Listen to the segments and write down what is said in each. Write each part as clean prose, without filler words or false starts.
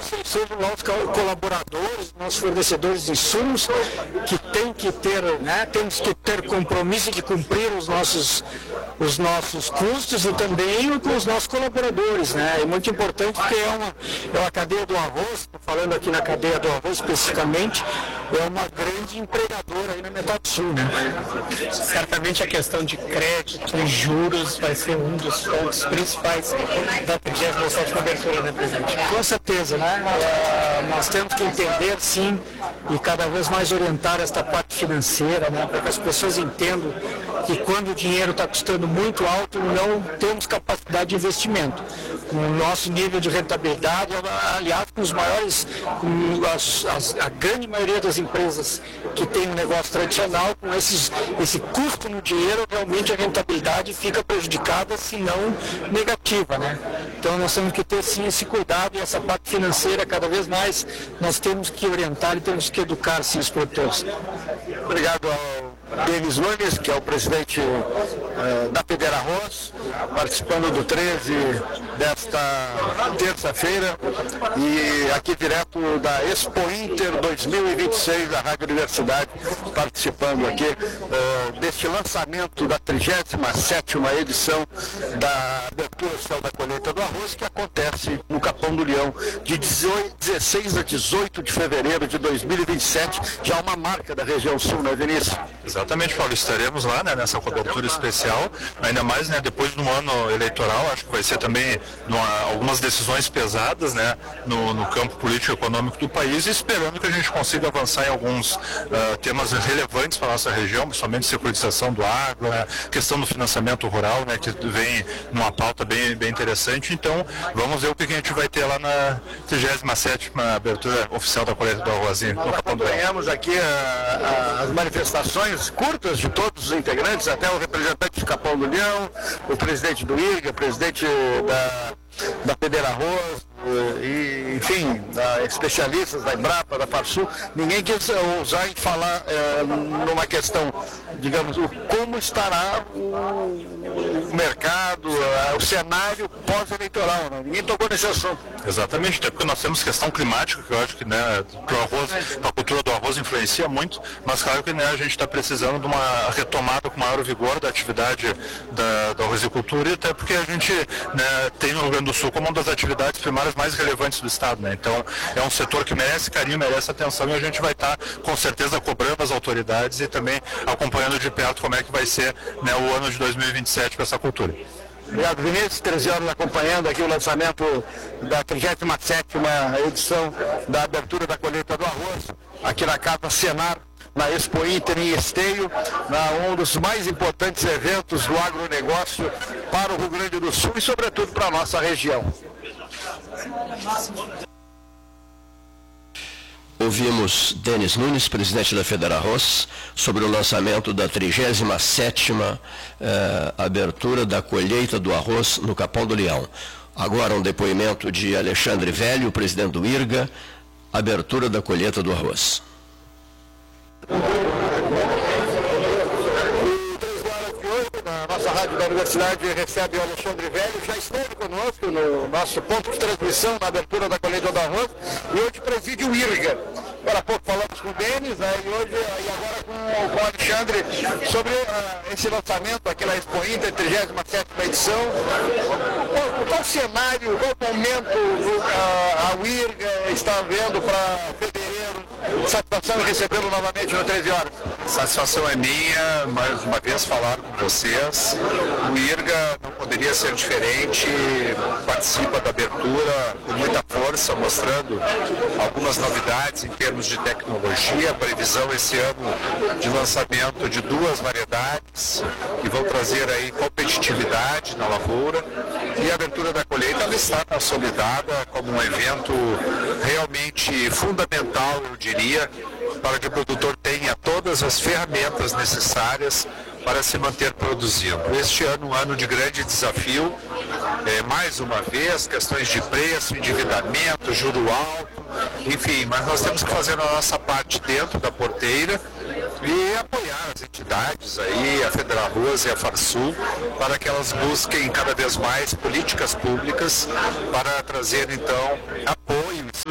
sejam nossos colaboradores, nossos fornecedores de insumos, que temos que ter compromisso de cumprir os nossos custos e também com os nossos colaboradores, né? É muito importante porque é uma cadeia do arroz, falando aqui na cadeia do arroz especificamente, é uma grande empregadora aí na metade sul, né? Certamente a questão de crédito e juros vai ser um dos pontos principais da 37ª abertura, né, presidente? Com certeza, né? Nós temos que entender, sim, e cada vez mais orientar esta parte financeira, né? Para que as pessoas entendam que quando o dinheiro está custando muito alto, não temos capacidade de investimento. Com o nosso nível de rentabilidade, aliás, com os maiores, a grande maioria das empresas que tem um negócio tradicional, com esse custo no dinheiro, realmente a rentabilidade fica prejudicada, se não negativa, né? Então nós temos que ter sim esse cuidado e essa parte financeira cada vez mais nós temos que orientar e temos que educar sim os produtores. Obrigado ao Denis Nunes, que é o presidente da Federarroz, participando do 13 desta terça-feira e aqui direto da Expo Inter 2026 da Rádio Universidade, participando aqui deste lançamento da 37ª edição da abertura oficial da colheita do arroz, que acontece no Capão do Leão de 16 a 18 de fevereiro de 2027, já uma marca da região sul, né, Vinícius? Exatamente, Paulo, estaremos lá, né, nessa cobertura especial, ainda mais, né, depois do ano eleitoral. Acho que vai ser também algumas decisões pesadas, né, no campo político e econômico do país, e esperando que a gente consiga avançar em alguns temas relevantes para a nossa região, principalmente securitização do agro, né, questão do financiamento rural, né, que vem numa pauta bem interessante. Então, vamos ver o que a gente vai ter lá na 37ª abertura oficial da colheita do arrozinho. Nós acompanhamos aqui as manifestações curtas de todos os integrantes, até o representante de Capão do Leão, o presidente do IRGA, o presidente da Federarroz, e, enfim, especialistas da Embrapa, da Farsul. Ninguém quis ousar em falar numa questão, digamos, como estará o mercado, o cenário pós-eleitoral, né? Ninguém tocou nesse assunto. Exatamente, até porque nós temos questão climática, que eu acho que, né, a cultura do arroz influencia muito, mas claro que, né, a gente está precisando de uma retomada com maior vigor da atividade da arrozicultura, e até porque a gente, né, tem no Rio Grande do Sul como uma das atividades primárias mais relevantes do Estado, né? Então é um setor que merece carinho, merece atenção, e a gente vai estar com certeza cobrando as autoridades e também acompanhando de perto como é que vai ser, né, o ano de 2027 para essa cultura. Obrigado, Vinícius. 13 horas acompanhando aqui o lançamento da 37ª edição da abertura da colheita do arroz, aqui na Casa Senar, na Expo Inter em Esteio, um dos mais importantes eventos do agronegócio para o Rio Grande do Sul e, sobretudo, para a nossa região. Ouvimos Denis Nunes, presidente da Federarroz, sobre o lançamento da 37ª abertura da colheita do arroz no Capão do Leão. Agora um depoimento de Alexandre Velho, presidente do IRGA, abertura da colheita do arroz. A nossa rádio da Universidade recebe o Alexandre Velho, já esteve conosco no nosso ponto de transmissão na abertura da colheita do arroz, e hoje preside o IRGA. Agora há pouco falamos com o Denis, né, e agora com o Alexandre sobre esse lançamento aqui na Expo Inter, 37ª edição. Qual o cenário, qual o momento a IRGA está vendo para fevereiro? Satisfação em recebê-lo novamente no 13 horas. Satisfação é minha, mais uma vez falar com vocês. O IRGA não poderia ser diferente, participa da abertura com muita força, mostrando algumas novidades em termos de tecnologia, a previsão esse ano de lançamento de 2 variedades que vão trazer aí competitividade na lavoura, e a abertura da colheita ela está consolidada como um evento realmente fundamental, eu diria, para que o produtor tenha todas as ferramentas necessárias para se manter produzindo. Este ano, um ano de grande desafio, mais uma vez, questões de preço, endividamento, juro alto, enfim, mas nós temos que fazer a nossa parte dentro da porteira e apoiar as entidades aí, a Federarroz e a Farsul, para que elas busquem cada vez mais políticas públicas para trazer, então, apoio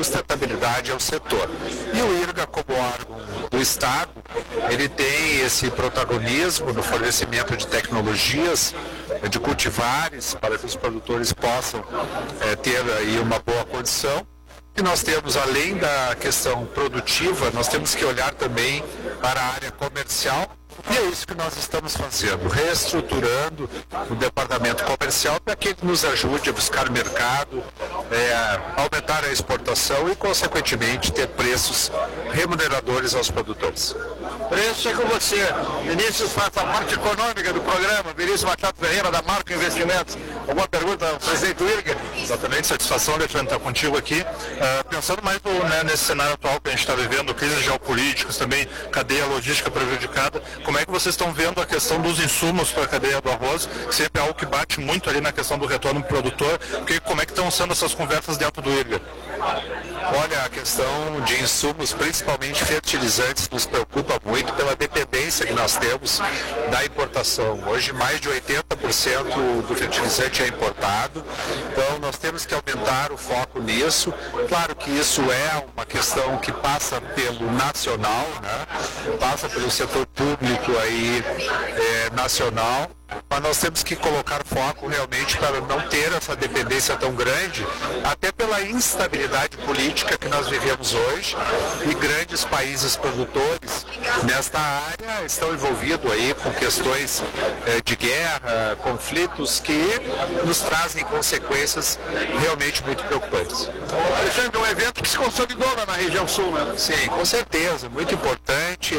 sustentabilidade ao setor. E o IRGA, como órgão do Estado, ele tem esse protagonismo no fornecimento de tecnologias, de cultivares, para que os produtores possam ter aí uma boa condição. E nós temos, além da questão produtiva, nós temos que olhar também para a área comercial. E é isso que nós estamos fazendo, reestruturando o departamento comercial para que ele nos ajude a buscar mercado, aumentar a exportação e, consequentemente, ter preços remuneradores aos produtores. Preço é com você. Vinícius faz a parte econômica do programa. Vinícius Machado Ferreira, da Marco Investimentos. Alguma pergunta ao presidente Irga? Exatamente, satisfação, Alexandre, estar contigo aqui. Pensando mais nesse cenário atual que a gente está vivendo, crises geopolíticas também, cadeia logística prejudicada, como é que vocês estão vendo a questão dos insumos para a cadeia do arroz, que sempre é algo que bate muito ali na questão do retorno do produtor, porque como é que estão sendo essas conversas dentro do IRGA? Olha, a questão de insumos, principalmente fertilizantes, nos preocupa muito pela dependência que nós temos da importação. Hoje, mais de 80% do fertilizante é importado, então nós temos que aumentar o foco nisso. Claro que isso é uma questão que passa pelo nacional, né? Passa pelo setor público aí, nacional. Mas nós temos que colocar foco realmente para não ter essa dependência tão grande, até pela instabilidade política que nós vivemos hoje, e grandes países produtores nesta área estão envolvidos aí com questões de guerra, conflitos que nos trazem consequências realmente muito preocupantes. Alexandre, um evento que se consolidou na região sul, né? Sim, com certeza, muito importante.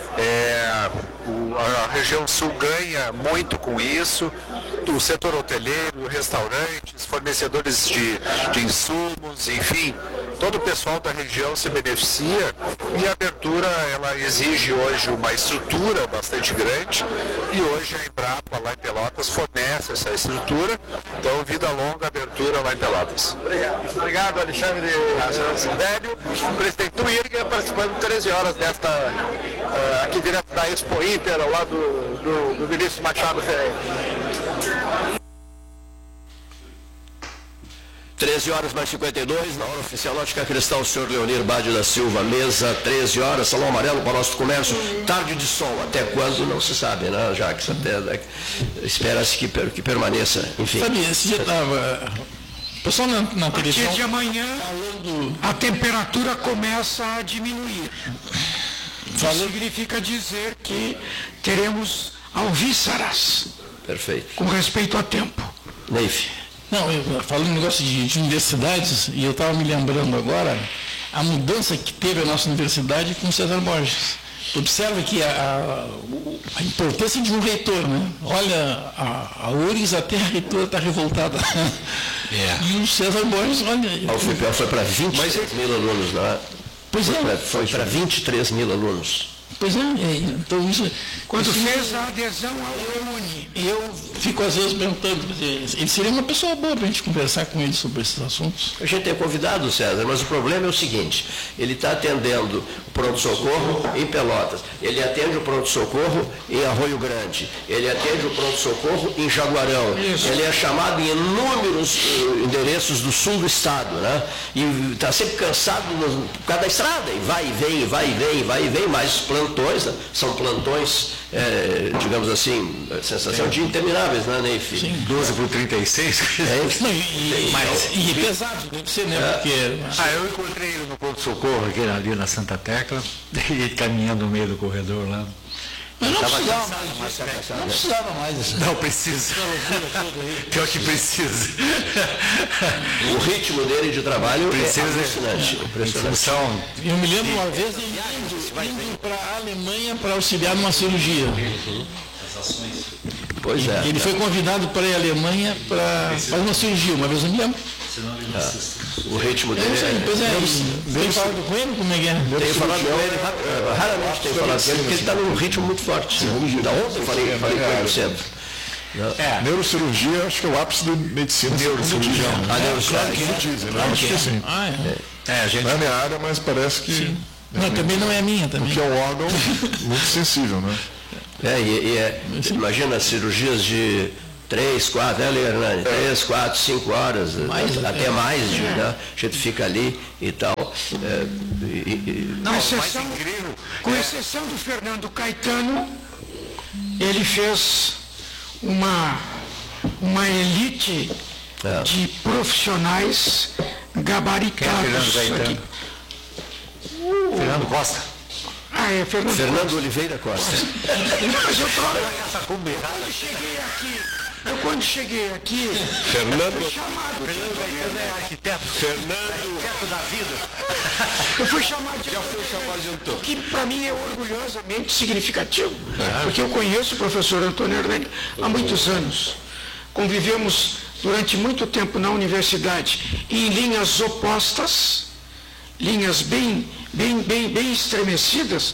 A região sul ganha muito com isso, o setor hoteleiro, restaurantes, fornecedores de insumos, enfim, todo o pessoal da região se beneficia, e a abertura ela exige hoje uma estrutura bastante grande, e hoje a Embrapa lá em Pelotas fornece essa estrutura, então vida longa abertura lá em Pelotas. Obrigado, Alexandre Velho, presidente do IRGA, participando 13 horas desta, aqui direto da Expo Inter, ao lado do Vinícius Machado Ferreira. 13 horas mais 52, na hora oficial Ótica Cristal, o senhor Leonir Bade da Silva, mesa 13 horas, Salão Amarelo, Palácio do Comércio, tarde de sol, até quando não se sabe, né, Jacques? Espera-se que permaneça, enfim. Sabe, esse dia estava... O pessoal na televisão... A partir de amanhã, a temperatura começa a diminuir. Isso significa dizer que teremos alvíceras. Perfeito. Com respeito a tempo. Neif. Não, falando em negócio de universidades, e eu estava me lembrando agora, a mudança que teve a nossa universidade com o César Borges. Observa aqui a importância de um reitor, né? Olha, a URGS, até a reitora está revoltada. E o César Borges, olha... O FIPEL foi para 23 mil alunos, não é? Pois é. Foi para 23 mil alunos. Pois é, então isso... Quando fez a adesão ao UNI. Eu fico às vezes perguntando, ele seria uma pessoa boa para a gente conversar com ele sobre esses assuntos. A gente tem convidado o César, mas o problema é o seguinte, ele está atendendo o pronto-socorro em Pelotas, ele atende o pronto-socorro em Arroio Grande, ele atende o pronto-socorro em Jaguarão, ele é chamado em inúmeros endereços do sul do estado, né? E está sempre cansado por causa da estrada, e vai e vem, mas os plantões, né? São plantões, digamos assim, sensação de intermináveis, né, Neif? 12 por 36? Não, e é pesado, deve ser, né? Porque... eu encontrei ele no pronto-socorro, ali na Santa Tecla, ele caminhando no meio do corredor lá. Mas não precisava mais isso. Não precisa. Pior que precisa. O ritmo dele de trabalho é impressionante. Eu me lembro uma vez ele indo para a Alemanha para auxiliar numa cirurgia. Pois é. Ele foi convidado para ir à Alemanha para fazer uma cirurgia, uma vez eu me lembro. O ritmo dele Tem falado com ele? Como é que é? Tenho falado com ele, raramente tenho falado com ele, porque ele está num ritmo muito forte. Da ontem eu falei com ele cedo. Neurocirurgia, acho que é o ápice da medicina. Neurocirurgia. A neurocirurgia. Dizem, né? Acho que sim. Não é minha área, mas parece que... Não, também não é a minha. Também. Porque é um órgão muito sensível, né? Imagina cirurgias de 3, 4, né, Hernani? 3, 4, 5 horas, até mais, né? A gente fica ali e tal. Com exceção do Fernando Caetano, ele fez uma elite de profissionais gabaritados aqui. Fernando Costa. Fernando Oliveira Costa. Mas quando cheguei aqui, Fernando arquiteto. Fernando da vida. Eu fui chamado de um que para mim é orgulhosamente significativo, porque eu conheço o professor Antônio Hernani há muitos anos. Convivemos durante muito tempo na universidade em linhas opostas, linhas bem estremecidas,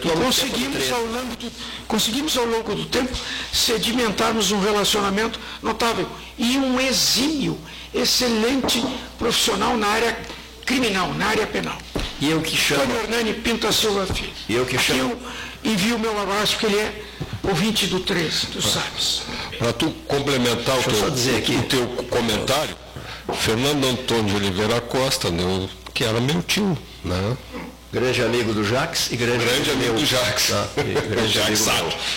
e conseguimos ao longo do tempo sedimentarmos um relacionamento notável e um exímio, excelente profissional na área criminal, na área penal. E eu que chamo. Antônio Hernani Pinto Silva Filho. E eu que chamo. Eu envio o meu abraço, porque ele é ouvinte do 13, tu sabes. Para tu complementar o teu comentário, Fernando Antônio de Oliveira Costa, né, que era meu tio, né? Grande amigo do Jacques e grande amigo do Jacques. Grande amigo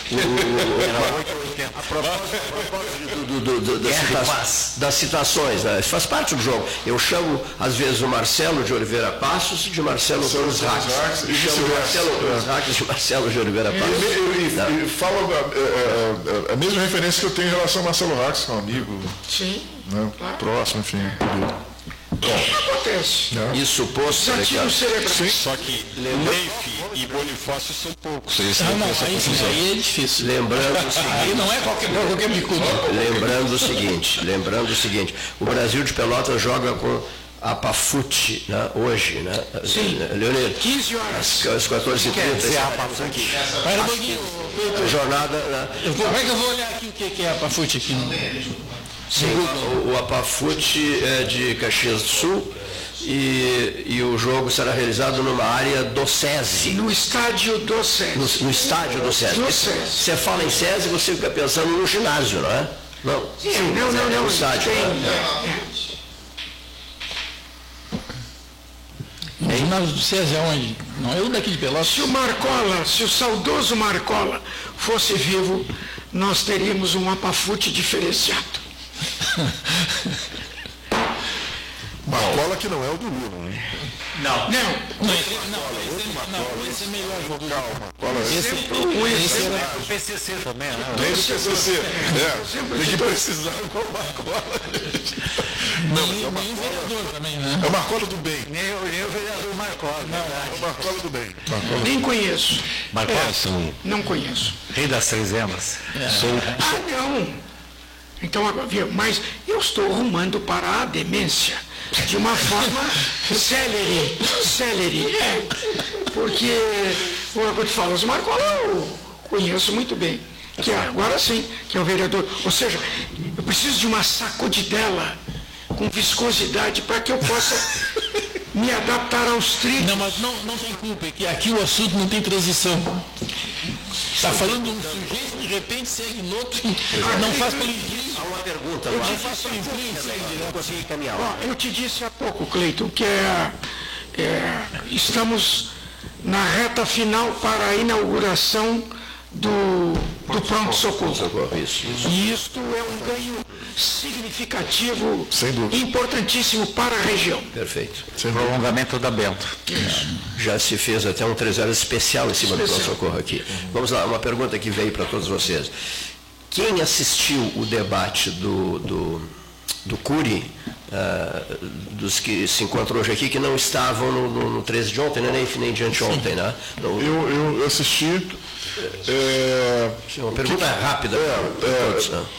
A propósito das citações, né? Faz parte do jogo. Eu chamo, às vezes, o Marcelo de Oliveira Passos de Marcelo Torres Raques. E chamo o Marcelo Torres Raques de Marcelo de Oliveira Passos. E falo a mesma referência que eu tenho em relação ao Marcelo Raques, que é um amigo. Sim. Né, próximo, enfim. Acontece. Isso posto, sim, só que Leif e Bonifácio são poucos. Aí é difícil. Lembrando o seguinte. Aí não é qualquer bicudo. Lembrando o seguinte, o Brasil de Pelotas joga com a Pafute, né, hoje, né? Sim. Leonel, 15 horas. Às 14h30. Para um pouquinho. A jornada. Né? Como é que eu vou olhar aqui o que é a Pafute aqui? Sim, o Apafute é de Caxias do Sul e o jogo será realizado numa área do SESI. No estádio do SESI. No estádio do SESI. Você fala em SESI, você fica pensando no ginásio, não é? Não. Sim, não. No estádio. O ginásio do SESI é onde? Não é o daqui de Pelotas. Se o saudoso Marcola fosse vivo, nós teríamos um Apafute diferenciado. Marcola que não é o do Lula, né? Não. Esse é melhor jogo. Calma. Esse é o PCC também, né? Nem do PCC. Tem que precisar com o Marcola. Nem o vereador também, né? É o Marcola do bem. Nem o vereador Marcola. É o Marcola do bem. Nem conheço. Marcola? Não conheço. Rei das Três Emas. Não. Então, mas eu estou rumando para a demência de uma forma célere. Porque, como eu te falo, os Marcola eu conheço muito bem. Que agora sim, que é o vereador. Ou seja, eu preciso de uma sacudidela com viscosidade para que eu possa me adaptar aos trilhos. Não, mas não tem culpa, é que aqui o assunto não tem transição. Está falando de um sujeito, de repente segue no outro, não faz palindrismo. Há uma pergunta, eu não faço palindrismo, não consegui caminhar. Eu te disse há pouco, Cleiton, que estamos na reta final para a inauguração do pronto-socorro. E isto é um ganho significativo, importantíssimo para a região. Perfeito. Prolongamento da Bento. Já se fez até um 3 horas especial em cima do pronto-socorro aqui. Vamos lá, uma pergunta que veio para todos vocês. Quem assistiu o debate do Cury, dos que se encontram hoje aqui, que não estavam no 13 de ontem, nem de anteontem, né? Eu assisti. Uma pergunta rápida para todos. Né?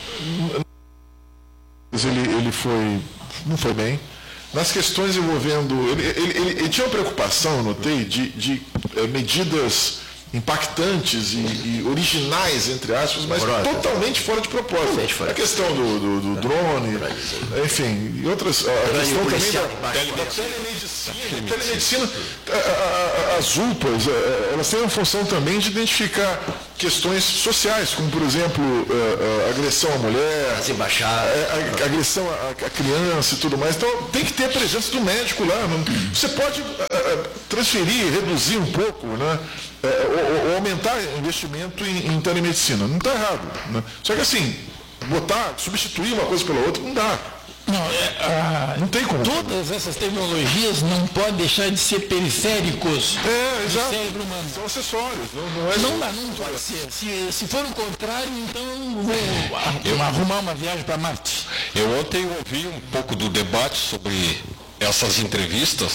Ele não foi bem. Nas questões envolvendo. Ele tinha uma preocupação, eu notei, de medidas impactantes e originais, entre aspas, mas totalmente fora de propósito. A questão do drone, enfim, e outras. A questão também da telemedicina. As UPAs, elas têm a função também de identificar questões sociais, como, por exemplo, agressão à mulher, as embaixadas, agressão à criança e tudo mais. Então, tem que ter a presença do médico lá. Você pode transferir, reduzir um pouco, né? Ou aumentar o investimento em telemedicina. Não está errado. Né? Só que assim, substituir uma coisa pela outra, não dá. Não tem como. Todas essas tecnologias não podem deixar de ser periféricos do cérebro humano. São acessórios. Não pode ser. Se for o contrário, então vou arrumar uma viagem para Marte. Eu ontem ouvi um pouco do debate sobre essas entrevistas,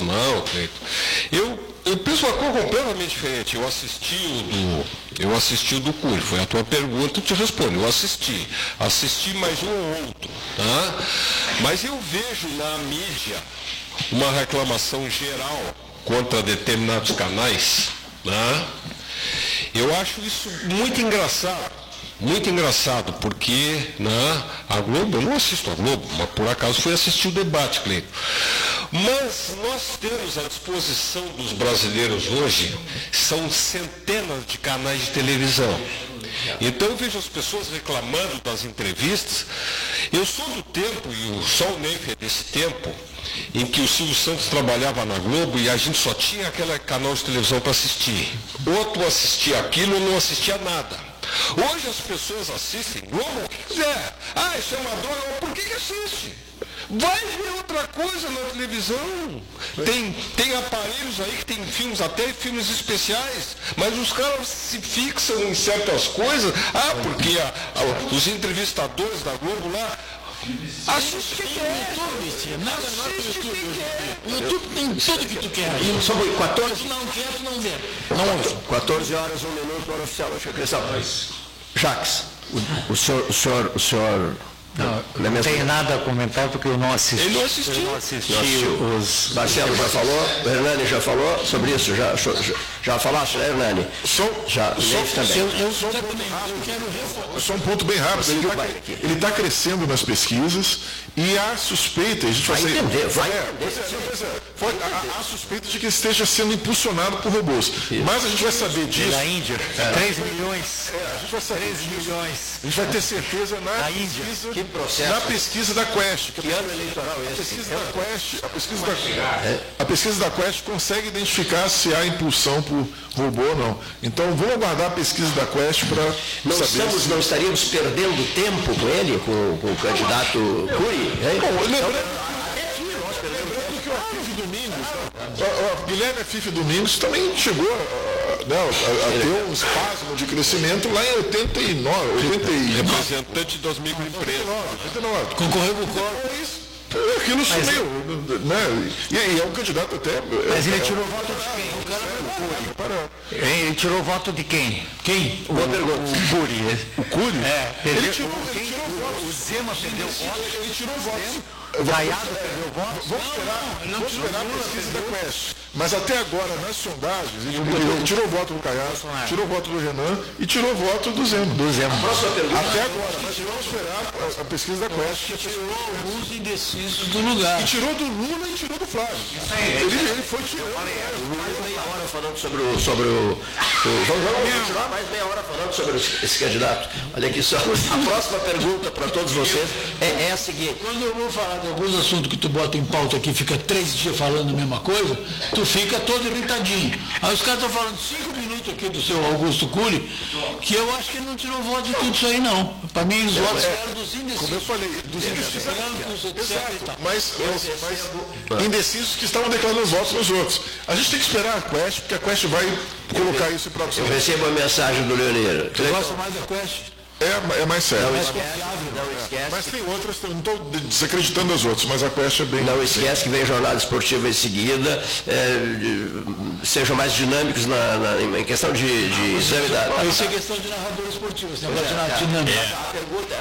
eu penso uma coisa completamente diferente. Eu assisti o do Cury, foi a tua pergunta, eu te respondo. Eu assisti mais um ou outro, tá? Mas eu vejo na mídia uma reclamação geral contra determinados canais, tá? Eu acho isso muito engraçado, porque a Globo, eu não assisto a Globo, mas por acaso fui assistir o debate, Cleiton. Mas nós temos à disposição dos brasileiros hoje, são centenas de canais de televisão. Então eu vejo as pessoas reclamando das entrevistas. Eu sou do tempo, e só o Neif é desse tempo, em que o Silvio Santos trabalhava na Globo e a gente só tinha aquele canal de televisão para assistir. Outro assistia aquilo ou não assistia nada. Hoje as pessoas assistem Globo o que quiser. Isso é uma droga, por que assiste? Vai ver outra coisa na televisão. Tem aparelhos aí que tem filmes, até filmes especiais, mas os caras se fixam em certas coisas. Porque os entrevistadores da Globo lá assiste o que quer. O YouTube tem tudo que tu quer. São 14? Não quer, tu não vê. 14 horas, 1 minuto, hora oficial. Jacques, o senhor não tenho nada a comentar porque eu não assisti. Ele não assistiu. Eu não assisti os... Marcelo já falou, o Hernani já falou sobre isso, já falaste, né, Hernani? Só um ponto bem rápido. Ele está crescendo nas pesquisas e há suspeita, a gente vai entender. Há suspeita de que esteja sendo impulsionado por robôs. Mas a gente vai saber disso. Na Índia, 3 milhões. A gente vai saber 3 milhões. A gente vai ter certeza na pesquisa da Quest. Que ano eleitoral é esse? A pesquisa da Quest consegue identificar se há impulsão por robô ou não. Então vamos aguardar a pesquisa da Quest para saber. Não estaríamos perdendo tempo com ele, com o candidato Cury? Lembrando que o Afife Domingos, o Guilherme Afife Domingos também chegou a ter um espasmo de crescimento lá em 89, representante das microempresas. 89. Concorreu com o Coro. Aquilo sumiu, né? E é um candidato até. Mas ele tirou voto de quem? Ele tirou voto de quem? Quem? Boa pergunta. O Cury. O Cury? Ele tirou voto. O Zema perdeu voto. Ele tirou voto. Vaiado perdeu voto. Vamos esperar a pesquisa da Quest. Mas até agora, nas sondagens, ele tirou voto do Caiado, tirou voto do Renan e tirou voto do Zema. Até agora, mas vamos esperar a pesquisa da Quest. Tirou alguns indecisos do lugar. E tirou do Lula e tirou do Flávio. Ele foi tirando. Mais meia hora falando sobre o vamos continuar mais meia hora falando sobre esse candidato. Olha aqui só. A próxima pergunta para todos vocês é a seguinte. Quando eu vou falar de alguns assuntos que tu bota em pauta aqui, fica 3 dias falando a mesma coisa, tu fica todo irritadinho. Aí os caras estão falando 5 minutos aqui do seu Augusto Cury, que eu acho que ele não tirou voto de tudo isso aí, não. Para mim, os votos eram dos indecisos. Como eu falei, dos indecisos. Mas indecisos que estavam declarando votos nos outros. A gente tem que esperar a Quest, porque a Quest vai colocar isso em produção. Eu recebo a mensagem do Leoneiro. Tu gosta mais da Quest? É mais sério. Não esquece. Mas tem outras, não estou desacreditando as outras, mas a Quest é bem... Não esquece que vem jornada esportiva em seguida, sejam mais dinâmicos em questão de exame da... Isso é questão de narrador esportivo, esse negócio de dinâmica. A pergunta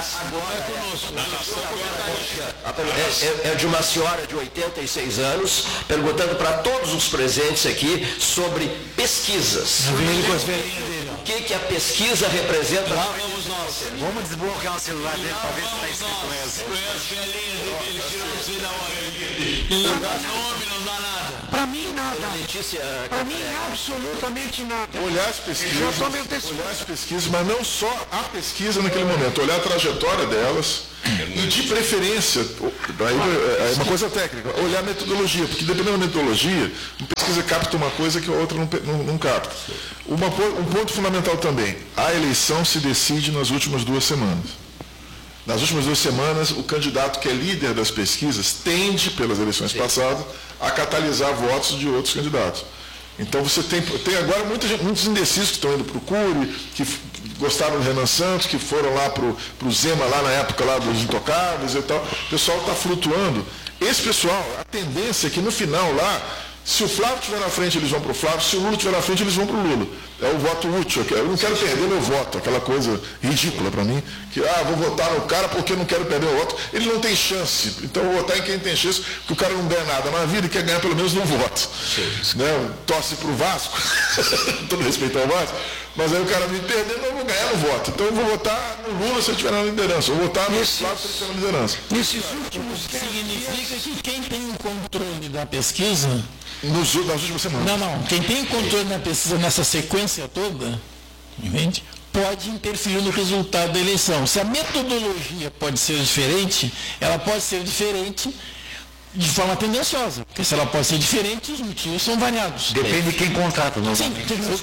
é de uma senhora de 86 anos, perguntando para todos os presentes aqui sobre pesquisas. O que a pesquisa representa? Lá vamos nós. Vamos desbloquear o celular dele para ver se está escrito mesmo. Conhece a linha dele, ele tira você da hora. Ele não dá nome, não dá nada. Para mim, nada. Para mim, absolutamente nada. Olhar as pesquisas, mas não só a pesquisa naquele momento, olhar a trajetória delas e, de preferência, aí é uma coisa técnica, olhar a metodologia, porque dependendo da metodologia, uma pesquisa capta uma coisa que a outra não capta. Um ponto fundamental também, a eleição se decide nas últimas 2 semanas. Nas últimas 2 semanas, o candidato que é líder das pesquisas tende, pelas eleições passadas, a catalisar votos de outros candidatos. Então você tem agora muitos indecisos que estão indo para o Cury, que gostaram do Renan Santos, que foram lá para o Zema, lá na época lá dos Intocáveis e tal. O pessoal está flutuando. Esse pessoal, a tendência é que no final lá, se o Flávio estiver na frente, eles vão para o Flávio, se o Lula estiver na frente, eles vão para o Lula. É o voto útil. Eu não quero perder meu voto, aquela coisa ridícula para mim, que vou votar no cara porque eu não quero perder o voto. Ele não tem chance, então eu vou votar em quem tem chance, porque o cara não ganha nada na vida e quer ganhar pelo menos no voto. Né? Torce para o Vasco, todo respeito ao Vasco, mas aí o cara me perder, não vou ganhar no voto. Então eu vou votar no Lula se ele estiver na liderança, eu vou votar no Flávio se ele estiver na liderança. Nesses últimos significa que quem tem o controle da pesquisa... nas últimas semanas. Não. Quem tem o controle da pesquisa nessa sequência toda, entende? Pode interferir no resultado da eleição. Se a metodologia pode ser diferente, ela pode ser diferente de forma tendenciosa. Porque se ela pode ser diferente, os motivos são variados. Depende de quem contrata, não? Sim, tem que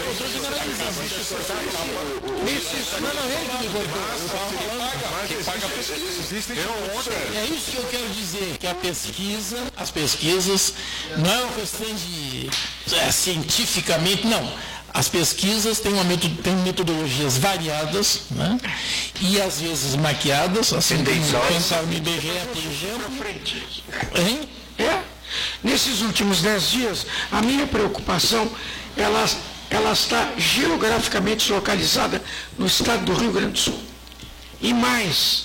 É isso que eu quero dizer, que as pesquisas, não é uma questão de cientificamente, não. As pesquisas têm metodologias variadas, né? E às vezes maquiadas, assim como pensar no IBGE, por exemplo. Nesses últimos 10 dias, a minha preocupação, ela está geograficamente localizada no estado do Rio Grande do Sul. E mais,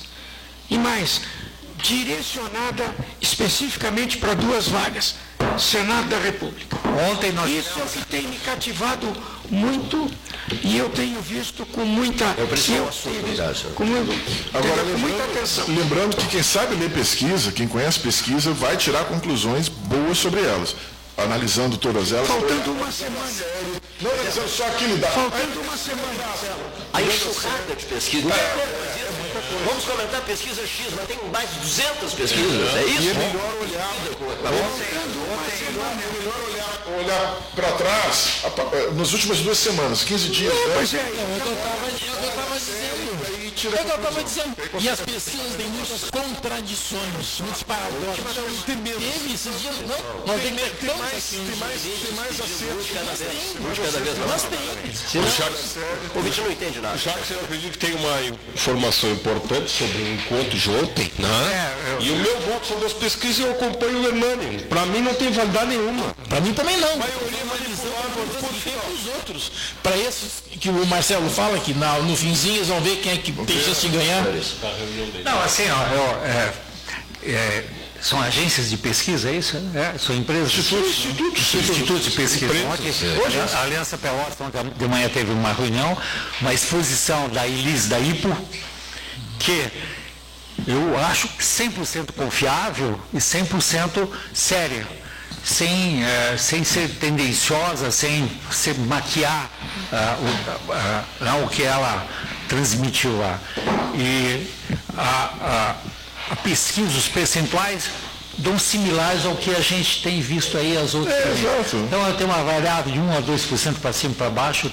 direcionada especificamente para 2 vagas, Senado da República. Isso é o que tem me cativado muito e eu tenho visto com muita atenção. Lembrando que quem sabe ler pesquisa, quem conhece pesquisa, vai tirar conclusões boas sobre elas. Analisando todas elas. Faltando uma semana. Não analisando só aquilo da. Faltando uma semana. A enxurrada de pesquisa. Vamos comentar pesquisa X, mas tem mais de 200 pesquisas, é isso? E é melhor olhar para trás, nas últimas 2 semanas, 15 dias. Pois é, eu estava dizendo. E as pesquisas têm muitas contradições, muitos paradoxos. Teve esses dias, não tem mais acertos. Cada vez mais. Mas tem. O ouvinte não entende nada. Jacques, eu acredito que tem uma informação importante sobre o encontro de ontem, né? E o meu voto sobre as pesquisas, eu acompanho o Hernani. Para mim não tem validade nenhuma. Para mim também não. Os outros. Para esses que o Marcelo fala, que no finzinho eles vão ver quem é que tem chance de ganhar. Não, assim, são agências de pesquisa, é isso? São empresas? Institutos de pesquisa. Hoje a Aliança Pelotas, de manhã teve uma reunião, uma exposição da Elis, da IPO, que eu acho 100% confiável e 100% séria, sem ser tendenciosa, sem maquiar o que ela transmitiu lá. E a pesquisa, os percentuais dão similares ao que a gente tem visto aí as outras. Então ela tem uma variável de 1 a 2% para cima e para baixo.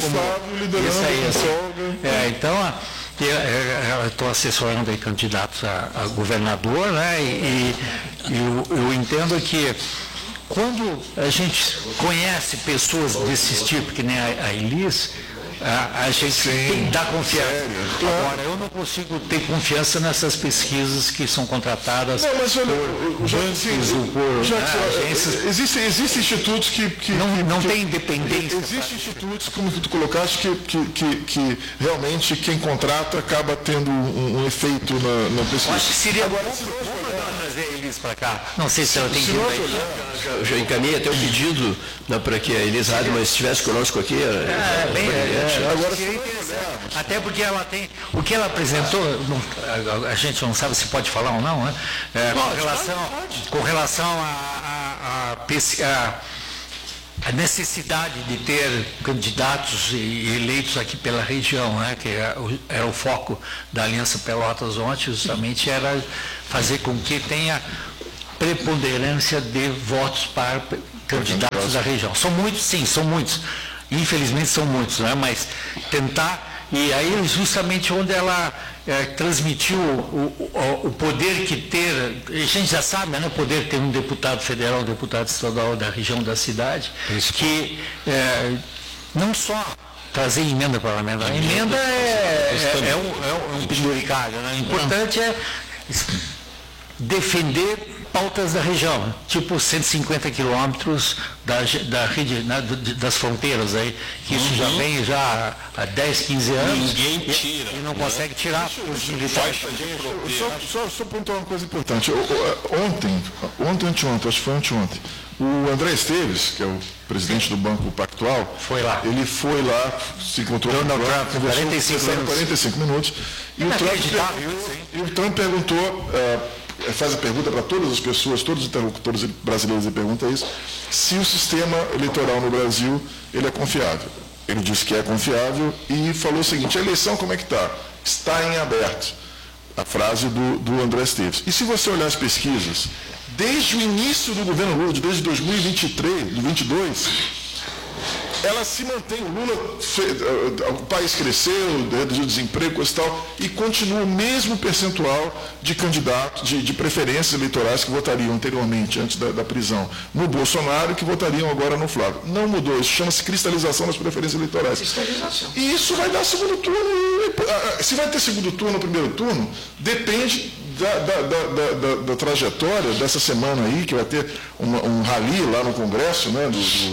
Então eu estou assessorando aí candidatos a governador, né? E eu entendo que quando a gente conhece pessoas desse tipo, que nem a Elis, a gente tem que dar confiança. Agora, eu não consigo ter confiança nessas pesquisas que são contratadas por bancos ou por agências. Existem institutos que não tem independência. Existem institutos, como tu colocaste, que realmente quem contrata acaba tendo um efeito na pesquisa. Eu acho que seria bom trazer eles para cá. Não sei se ela tem vindo aí. Eu já encaminhei até o pedido para que a Elis Radman estivesse conosco aqui. Agora, até porque ela tem, o que ela apresentou, a gente não sabe se pode falar ou não, né? Com relação a necessidade de ter candidatos eleitos aqui pela região, né, que era o foco da Aliança Pelotas ontem, justamente era fazer com que tenha preponderância de votos para candidatos da região. São muitos, sim, são muitos. Infelizmente são muitos, né, mas tentar, e aí justamente onde ela transmitiu o poder que ter, a gente já sabe, né, o poder de ter um deputado federal, um deputado estadual da região da cidade, que não só trazer emenda parlamentar, a emenda é um penduricalho, né? O importante é defender pautas da região, tipo 150 quilômetros da rede, né, das fronteiras aí, que isso já vem já há 10, 15 anos. Ninguém tira. E não consegue tirar os militares. Só pontuar uma coisa importante. Anteontem, acho que foi anteontem, o André Esteves, que é o presidente do Banco Pactual, ele foi lá, se encontrou com o Trump, conversou 45 minutos, e o Trump perguntou, faz a pergunta para todas as pessoas, todos os interlocutores brasileiros, e pergunta isso, se o sistema eleitoral no Brasil ele é confiável. Ele disse que é confiável e falou o seguinte: a eleição como é que está? Está em aberto. A frase do André Esteves. E se você olhar as pesquisas, desde o início do governo Lula, desde 2022, ela se mantém. O Lula, o país cresceu, reduziu o desemprego e tal, e continua o mesmo percentual de candidatos, de preferências eleitorais que votariam anteriormente, antes da prisão, no Bolsonaro, e que votariam agora no Flávio. Não mudou, isso chama-se cristalização das preferências eleitorais. Cristalização. E isso vai dar segundo turno. Se vai ter segundo turno ou primeiro turno, depende da trajetória dessa semana aí, que vai ter um rally lá no Congresso, né,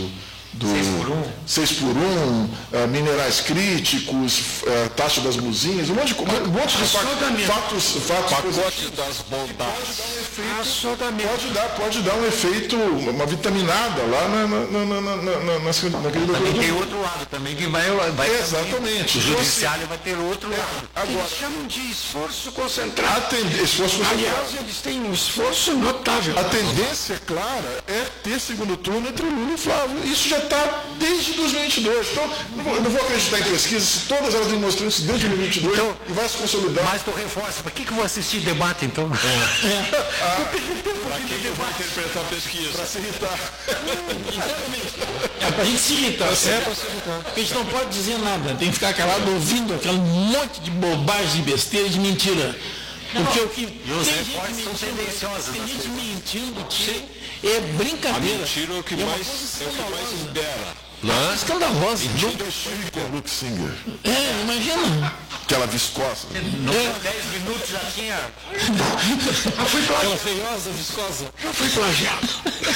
6 por 1, minerais críticos, taxa das buzinas, um monte de fatos. Pacote das bondades. Pode dar um efeito, uma vitaminada lá naquele também tem outro lado também, que vai exatamente. O judiciário vai ter outro lado. Agora, eles chamam de esforço concentrado. Aliás, eles têm um esforço notável. A tendência clara é ter segundo turno entre Lula e Flávio. Isso já está desde 2022. Então, eu não vou acreditar em pesquisas se todas elas demonstram isso desde 2022 então, e vai se consolidar. Mas tu reforça. Para que eu vou assistir debate, então? Para que eu vou interpretar a pesquisa? Para se irritar. Para a gente se irritar, certo? Porque a gente não pode dizer nada. Tem que ficar calado ouvindo aquele monte de bobagem, de besteira, de mentira. Porque o que tem gente mentindo que é brincadeira. A mentira é o que mais impera. Não? Escandalosa. Singer. Imagina. Aquela viscosa. 10 minutos já tinha. Foi plagiado. Aquela feiosa, viscosa. Já foi plagiado.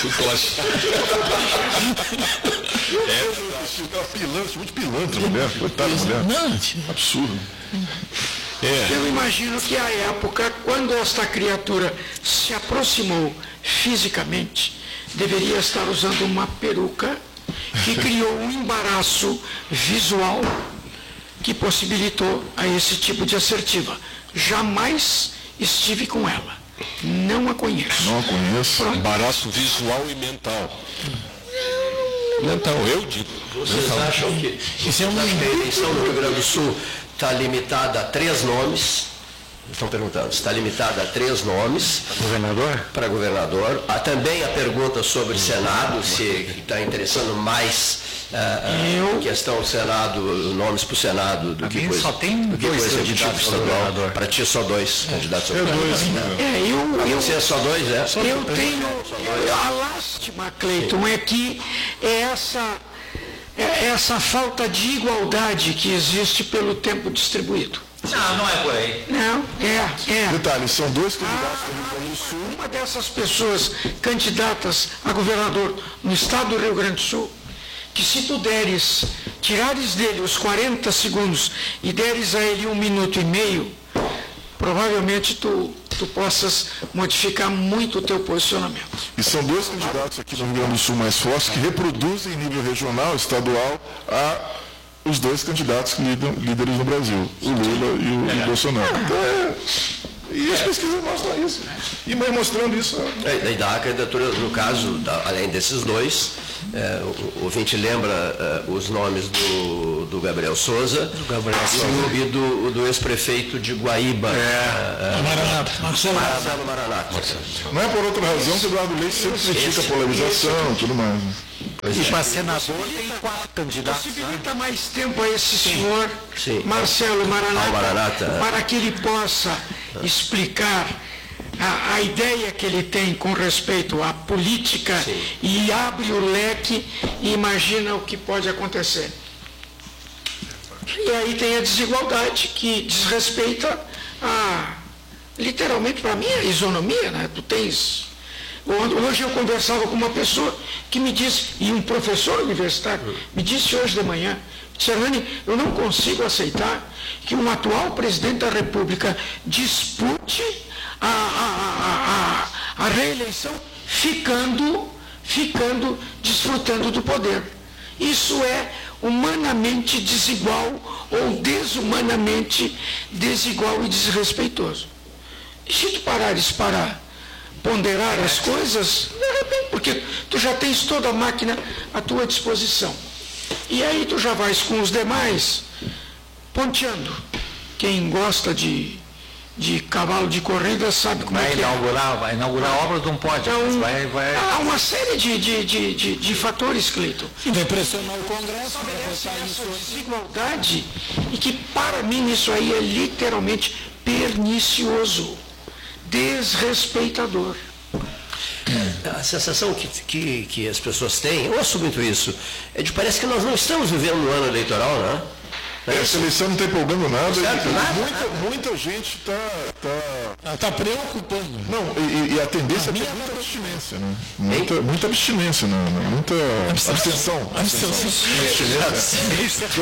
Pilantra, muito pilantra, mulher. Coitada mulher. Não, absurdo. Eu imagino que a época, quando esta criatura se aproximou fisicamente, deveria estar usando uma peruca que criou um embaraço visual que possibilitou a esse tipo de assertiva. Jamais estive com ela. Não a conheço. Não a conheço. Pronto. Embaraço visual e mental. Mental, eu digo. Vocês acham que a eleição do Rio Grande do Sul está limitada a 3 nomes? Estão perguntando, está limitada a 3 nomes. Para governador. Há também a pergunta sobre o Senado, se está interessando mais a questão do Senado, nomes para o Senado, do que coisa. Só tem do que 2 coisa candidatos estadual. governador. Para ti só 2 candidatos. Você é só 2, é? Eu tenho a lástima, Cleiton, é que essa falta de igualdade que existe pelo tempo distribuído. Não é por aí. Não, é. Detalhe, são 2 candidatos do Rio Grande do Sul. Uma dessas pessoas candidatas a governador no estado do Rio Grande do Sul, que se tu tirares dele os 40 segundos e deres a ele 1 minuto e meio, provavelmente tu possas modificar muito o teu posicionamento. E são 2 candidatos aqui no Rio Grande do Sul mais fortes que reproduzem em nível regional, estadual, os 2 candidatos líderes no Brasil, o Lula e o Bolsonaro. Então E as pesquisas mostram isso. E mostrando isso. E da candidatura, no caso, além desses dois, o ouvinte lembra os nomes do Gabriel Souza e do ex-prefeito de Guaíba. Marcelo Maranata. Não é por outra razão que o Eduardo Leite sempre critica a polarização e tudo mais. E para senador tem 4 candidatos. Possibilita mais tempo a esse senhor, Marcelo Maranata, para que ele possa explicar a ideia que ele tem com respeito à política e abre o leque e imagina o que pode acontecer. E aí tem a desigualdade que desrespeita literalmente para mim a isonomia, né? Tu tens. Hoje eu conversava com uma pessoa que me disse, e um professor universitário, me disse hoje de manhã, Hernani, eu não consigo aceitar que um atual presidente da República dispute a reeleição desfrutando do poder. Isso é humanamente desigual ou desumanamente desigual e desrespeitoso. E se tu parares para ponderar as coisas, de repente, porque tu já tens toda a máquina à tua disposição. E aí tu já vais com os demais ponteando. Quem gosta de cavalo de corrida sabe como é que vai inaugurar obras, não pode. Então, há uma série de fatores, Cleiton. Vai pressionar o Congresso para votar isso. Desigualdade, e que para mim isso aí é literalmente pernicioso, desrespeitador. A sensação que as pessoas têm, eu assumo isso, é de parece que nós não estamos vivendo um ano eleitoral, né? Essa eleição não está empolgando nada. Muita gente está preocupando. Não, e a tendência é ter muita abstinência, né? Muita abstinência, muita abstenção. Abstinência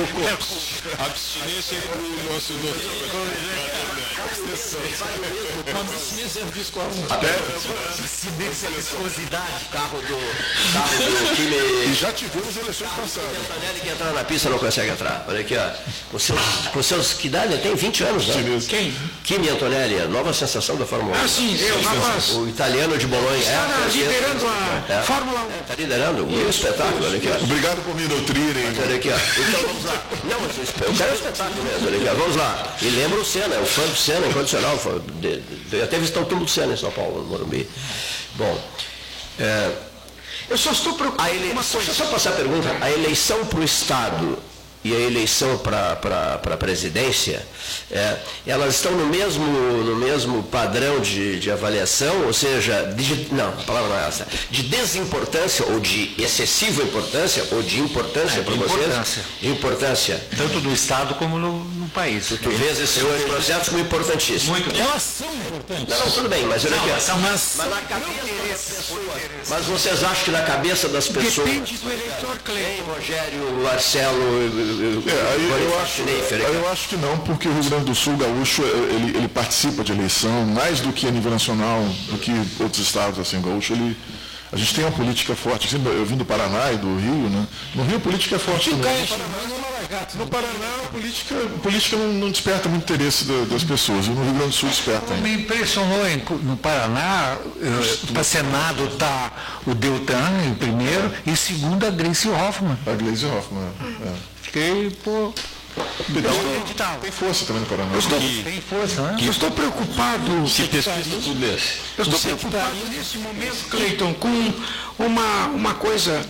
é para o nosso abstinência é viscosa. Abstinência é viscosidade. Carro do time. E já tivemos eleições passadas. O que entrar na pista não consegue entrar. Olha aqui, ó. Com seus que idade? Tem 20 anos, né? Quem? Kimi Antonelli, nova sensação da Fórmula 1. Sim, rapaz. O italiano de Bolonha. Está liderando a Fórmula 1. Está liderando o espetáculo. Olha aqui, ó. Obrigado por me doutrinarem. Olha aqui, ó. Então vamos lá. Não, mas eu quero o espetáculo mesmo. Olha aqui, ó. Vamos lá. E lembra o Senna, o fã do Senna, incondicional. Eu até visitei o túmulo do Senna em São Paulo, no Morumbi. Bom. Eu só estou preocupado. Deixa eu só passar a pergunta. A eleição para o Estado e a eleição para a presidência, elas estão no mesmo padrão de avaliação, ou seja, não, a palavra não é essa, de desimportância ou de excessiva importância, ou de importância para vocês? De importância. Tanto do Estado como no país. Tu vês esses dois projetos como importantíssimos. Elas são importantes. Não, tudo bem, mas olha aqui. Mas na cabeça das pessoas. Mas vocês acham que na cabeça das pessoas. Depende do eleitor, Cleiton. Rogério, Marcelo. Eu acho que não, porque o Rio Grande do Sul, gaúcho, ele participa de eleição mais do que a nível nacional, do que outros estados, assim, o gaúcho, a gente tem uma política forte. Eu vim do Paraná e do Rio, né? No Rio a política é forte também. No Paraná a política não desperta muito interesse das pessoas, e no Rio Grande do Sul desperta. Me impressionou no Paraná, para Senado está o Deltan em primeiro, e segundo a Gleisi Hoffmann. A Gleisi Hoffmann, Fiquei, pô. Tem força também no Paraná. Tem força, né? Eu estou preocupado. Eu estou preocupado nesse momento, Cleiton, com uma coisa.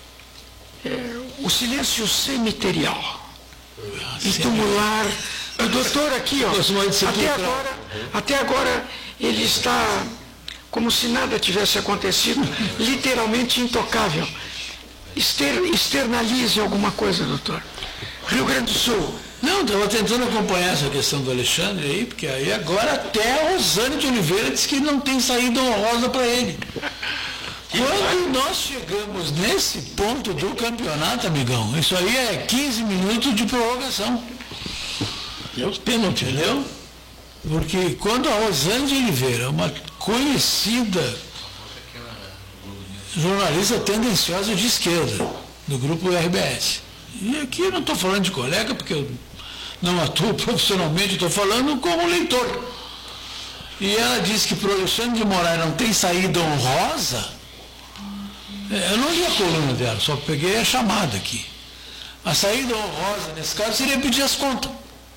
O silêncio cemiterial. E tumular. O doutor aqui, ó. Até agora ele está como se nada tivesse acontecido, literalmente intocável. Externalize alguma coisa, doutor. Rio Grande do Sul. Não, estava tentando acompanhar essa questão do Alexandre aí, porque aí agora até a Rosane de Oliveira disse que não tem saída honrosa para ele. Quando nós chegamos nesse ponto do campeonato, amigão, isso aí é 15 minutos de prorrogação. Pênalti, entendeu? Porque quando a Rosane de Oliveira, uma conhecida jornalista tendenciosa de esquerda, do grupo RBS, e aqui eu não estou falando de colega, porque eu não atuo profissionalmente, estou falando como leitor. e ela disse que para o Alexandre de Moraes não tem saída honrosa. Eu não li a coluna dela, só peguei a chamada aqui. A saída honrosa, nesse caso, seria pedir as contas.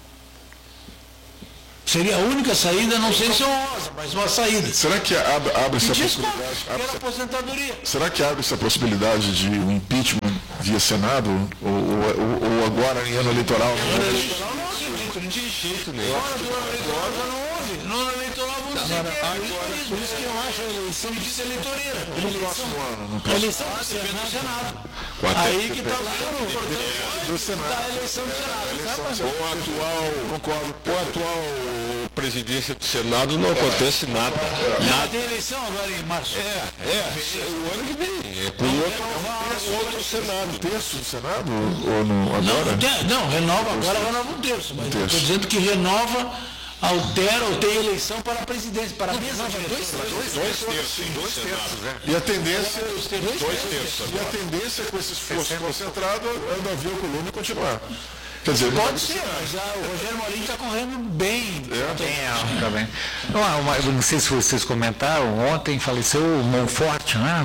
Seria a única saída, não sei se honrosa, mas uma saída. Será que abre-se a possibilidade? Aposentadoria. Será que abre-se a possibilidade de um impeachment via Senado? Ou agora em ano eleitoral? Não de jeito nenhum. Fora do ano eleitoral já não houve. No ano eleitoral vamos dizer que é por isso que eu acho a eleição vice-eleitoreira. A eleição do Senado. Aí que está o do Senado. Da eleição do Senado. Com a atual presidência do Senado não acontece nada. Tem eleição agora em março. O ano que vem. É com outro Senado. Um terço do Senado? Ou não, agora? Não, renova agora, renova um terço. Mas estou dizendo que renova, altera ou tem eleição para a presidência, para a mesa de Dois terços. E a tendência... Dois terços. E a tendência com esse esforço concentrado é o Davi Alcolumbre continuar. Quer dizer, pode ser, mas o Rogério Marinho está correndo bem. Tá bem. Não sei se vocês comentaram, ontem faleceu o Monforte, né?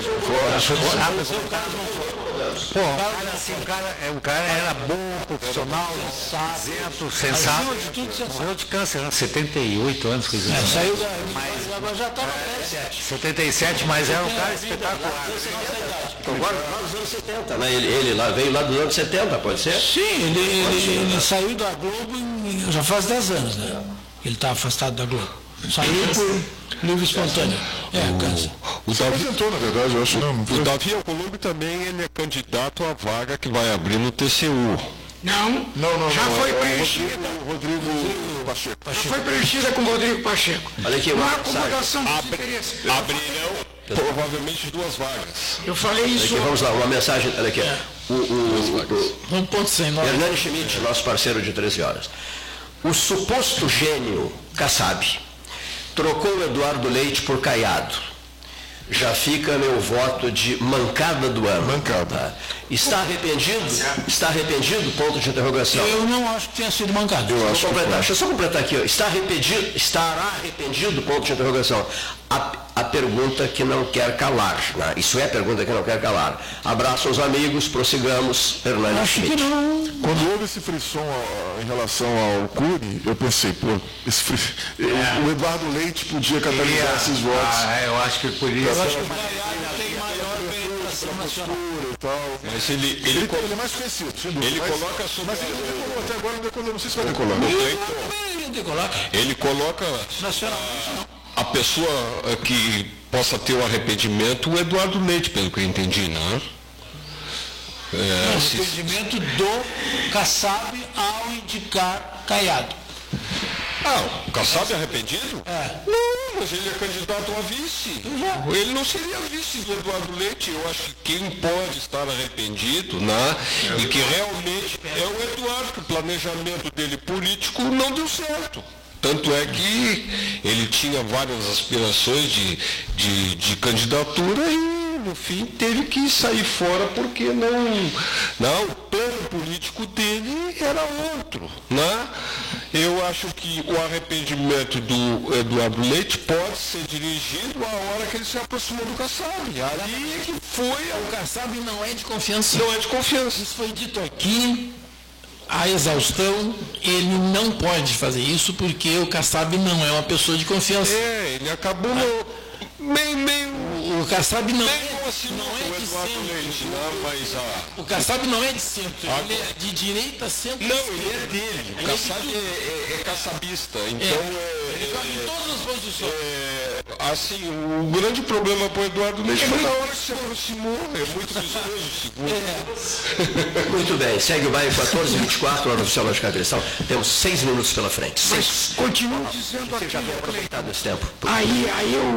O cara era bom, profissional, isento, sensato. Morreu de câncer, 78 anos. Saiu da... Agora já está na 77, mas era um cara espetacular. Agora, nos anos 70, né? Ele veio lá dos anos 70, pode ser? Sim, ele saiu da Globo já faz 10 anos, né? Ele está afastado da Globo. Saiu por livre espontâneo. Câncer. O Davi Alcolumbre também ele é candidato à vaga que vai abrir no TCU. Não, já foi preenchida. Rodrigo Pacheco. Já foi preenchida com o Rodrigo Pacheco. Olha aqui, uma acomodação dos interesses. Abrirão provavelmente 2 vagas. Eu falei isso. Aqui, vamos lá, uma mensagem. Olha aqui. Hernani Schmidt, nosso parceiro de 13 horas. O suposto gênio Kassab trocou o Eduardo Leite por Caiado. Já fica meu voto de mancada do ano. Mancada. Está arrependido? Está arrependido? Ponto de interrogação. Eu não acho que tenha sido mancado. Deixa eu só completar aqui. Estará arrependido? Ponto de interrogação. A pergunta que não quer calar. Né? Isso é a pergunta que não quer calar. Abraço aos amigos, prossigamos. Hernani Schmidt. Quando houve esse frisson em relação ao Cury, eu pensei, o Eduardo Leite podia catalisar esses votos. Eu acho que por isso. Eu acho que o Caiado tem maior penetração nacional. E tal. Mas ele é mais conhecido. Ele coloca sobre. Mas ele não decolou, até agora não decolou, não sei se vai decolar. Ele coloca nacionalmente não. A pessoa que possa ter o arrependimento, o Eduardo Leite, pelo que eu entendi, né? Arrependimento do Kassab ao indicar Caiado. O Kassab é arrependido? Não, mas ele é candidato a vice. Ele não seria vice do Eduardo Leite. Eu acho que quem pode estar arrependido, né? E que realmente é o Eduardo, que o planejamento dele político não deu certo. Tanto é que ele tinha várias aspirações de candidatura e, no fim, teve que sair fora porque o plano político dele era outro. Né? Eu acho que o arrependimento do Eduardo Leite pode ser dirigido à hora que ele se aproximou do Kassab. Ali que foi... O Kassab não é de confiança. Não é de confiança. Isso foi dito aqui. A exaustão, ele não pode fazer isso porque o Kassab não é uma pessoa de confiança. Ele acabou o Kassab não é de centro. O Kassab não é de centro, ele é de direita centro. Não, ele é dele. O Kassab é kassabista. Então ele toca em todas as posições. Assim, o grande problema para o Eduardo Leite foi na hora que se aproximou. É muito vistoso, segundo. Muito bem, segue o bairro 14h24, hora oficial da Cagressão. Temos 6 minutos pela frente. Mas continuo dizendo aqui. Já tem aproveitado esse tempo. Aí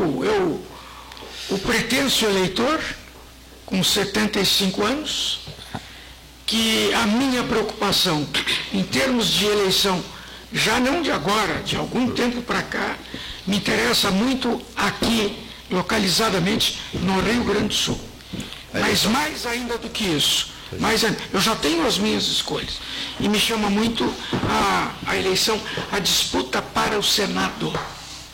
o pretenso eleitor, com 75 anos, que a minha preocupação em termos de eleição, já não de agora, de algum tempo para cá, me interessa muito aqui, localizadamente, no Rio Grande do Sul. Mas mais ainda do que isso, eu já tenho as minhas escolhas. E me chama muito a eleição, a disputa para o Senado.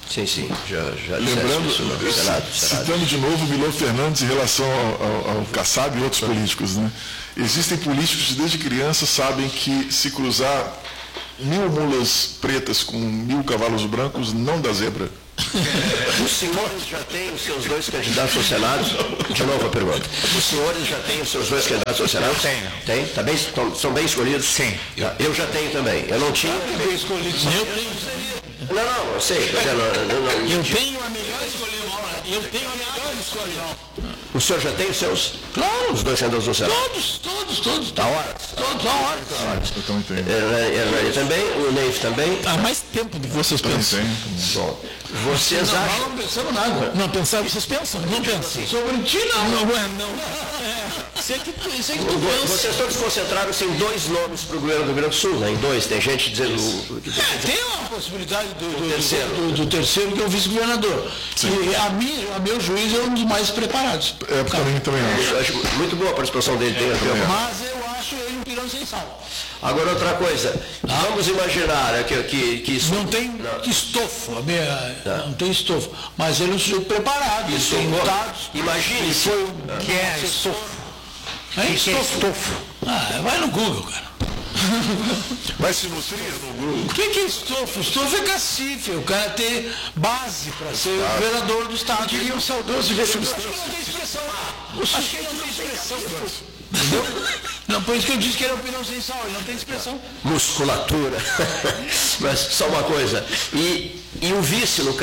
Sim, já lembrando, isso no Senado. Citando de novo o Milor Fernandes em relação ao Kassab e outros políticos, né? Existem políticos que desde criança sabem que se cruzar 1000 mulas pretas com 1000 cavalos brancos não dá zebra. Os senhores já têm os seus 2 candidatos ao Senado? De novo a pergunta. Os senhores já têm os seus 2 candidatos ao Senado? Eu tenho. Tem? Tá bem, são bem escolhidos? Sim. Eu já tenho também. Eu não tinha. Bem escolhido. Eu tenho. Não, eu sei. Eu tenho a melhor escolha. Eu tenho a melhor escolha. O senhor já tem os seus? Claro. Os 2 candidatos ao Senado? Todos. Tá hora? Todos, a hora. Eu também tenho. Ele também, o Neif também. Há mais tempo do que vocês pensam. Bom, vocês acham... Não pensamos nada. Não pensamos, vocês pensam? Não pensam. Sobre ti, não. Não. Sei que tu pensa. Vocês todos concentraram-se em 2 nomes para o governo do Rio Grande do Sul, né? Em 2. Tem gente dizendo... Tem uma possibilidade do terceiro, que é o vice-governador. E a meu juízo, é um dos mais preparados. Também acho. Eu acho muito boa a participação dele. Mas eu acho ele um pirão sem sal. Agora outra coisa, vamos imaginar que isso... Não tem estofo, não tem estofo, mas ele é um sujeito preparado, Isso, tem dados. Imagine se... Que é estofo? Que é estofo? Vai no Google, cara. Vai se nutrir no Google. O que é estofo? Estofo é cacife, o cara tem base para ser vereador do Estado. Queria um saudoso vereador. Acho que não tem expressão. Acho que não tem expressão. Entendeu? Não, por isso que eu disse que ele é um pirão sem sal, ele não tem expressão. Musculatura. Mas só uma coisa. E o vice, no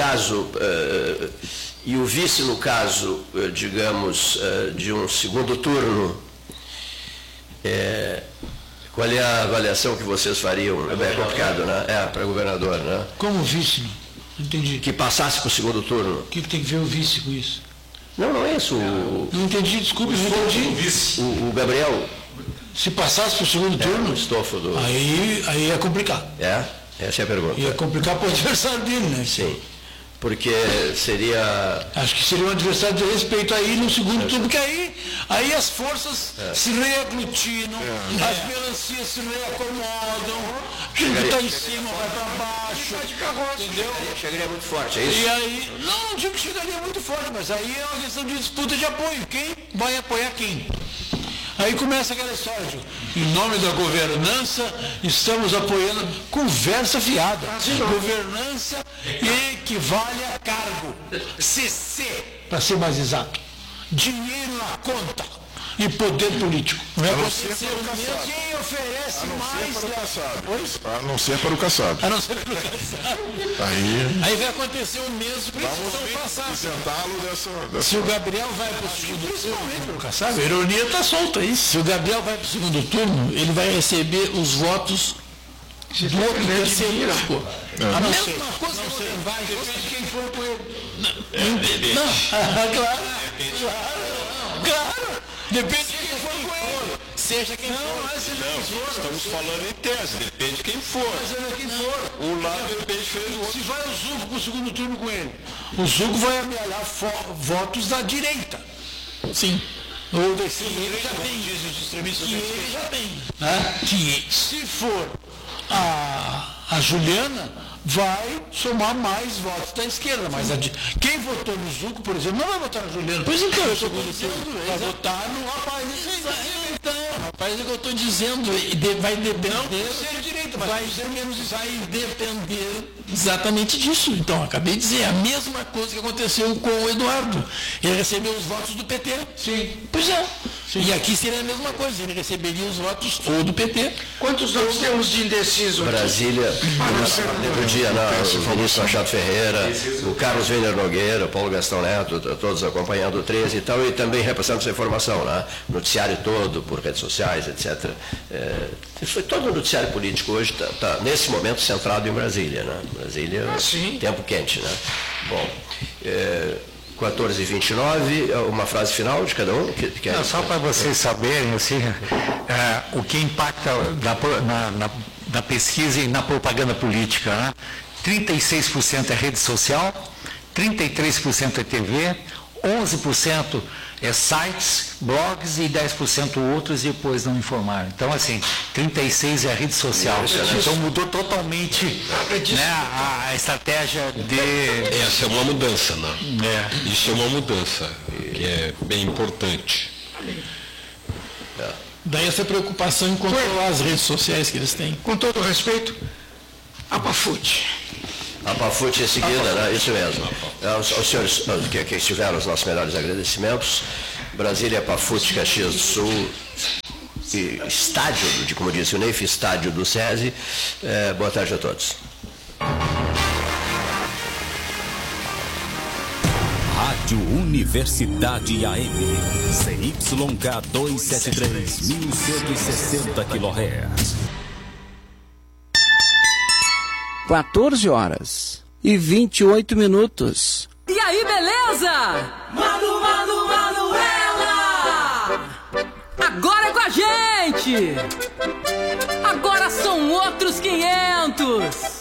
caso, digamos, de um segundo turno, qual é a avaliação que vocês fariam? É bem complicado, né? Para governador, né? Como vice? Não entendi. Que passasse para o segundo turno. O que tem que ver o vice com isso? Não é isso. Não entendi, desculpe, não entendi. O Gabriel. Se passasse para o segundo turno, o estofo do... aí ia complicar. Essa é a pergunta. Ia complicar para o adversário dele, né? Sim. Porque seria... Acho que seria um adversário de respeito aí no segundo turno, porque aí as forças se reaglutinam, as melancias se reacomodam, quem está em cima vai para baixo, entendeu? Chegaria muito forte, é isso? E aí, não digo que chegaria muito forte, mas aí é uma questão de disputa de apoio, quem vai apoiar quem? Aí começa aquela história de, em nome da governança, estamos apoiando conversa fiada. Governança equivale a cargo. CC, para ser mais exato. Dinheiro na conta e poder político. Não é quem oferece mais... A não ser para o Kassab. A não ser para o Kassab. Aí vai acontecer o mesmo que se o Gabriel vai para o segundo turno, a ironia está solta aí. Se o Gabriel vai para o segundo turno, ele vai receber os votos do terceiro. A mesma coisa que você vai, depende de quem for com ele. Claro. Depende de quem for com ele. Seja quem for. Estamos falando em tese, depende de quem for. Um lado depende do outro. Se vai o Zuco para o segundo turno com ele, o Zuco vai amealhar votos da direita. Sim. Ou desse ele já tem. Que ele já tem. Que se for a Juliana, vai somar mais votos da esquerda. Mas quem votou no Zuco, por exemplo, não vai votar na Juliana. Pois então, eu estou dizendo, vai votar no rapaz. Então, rapaz, é o que eu estou dizendo. Vai depender. Não ser direita, mas vai ser menos isso. Vai depender exatamente disso. Então, acabei de dizer, a mesma coisa que aconteceu com o Eduardo. Ele recebeu os votos do PT. Sim. Pois é. Sim. E aqui seria a mesma coisa, ele receberia os votos ou do PT. Quantos nós temos de indeciso aqui? Brasília, no dia, o Vinícius Machado Ferreira, o Carlos Weiner Nogueira, o Paulo Gastão Neto, todos acompanhando o 13 e tal, e também repassando essa informação, né? Noticiário todo, por redes sociais, etc. Foi todo o noticiário político hoje está, nesse momento, centrado em Brasília, né? Brasília, tempo quente, né? Bom, 14h29, uma frase final de cada um? Não, só para vocês saberem, assim, o que impacta na pesquisa e na propaganda política, né? 36% é rede social, 33% é TV, 11% sites, blogs e 10% outros e depois não informaram. Então, assim, 36 é a rede social. Então mudou totalmente, né, a estratégia de... Essa é uma mudança, né? Isso é uma mudança, que é bem importante. Daí essa preocupação em controlar as redes sociais que eles têm. Com todo respeito, a Pafute. A Pafute em seguida, né? Isso mesmo. Aos senhores que estiveram, os nossos melhores agradecimentos. Brasília, Pafute, Caxias do Sul, e estádio, como disse o Neif, estádio do SESI. Boa tarde a todos. Rádio Universidade AM, CYK 273, 1160 kHz. 14h28. E aí, beleza? Manuela! Agora é com a gente! Agora são outros 500!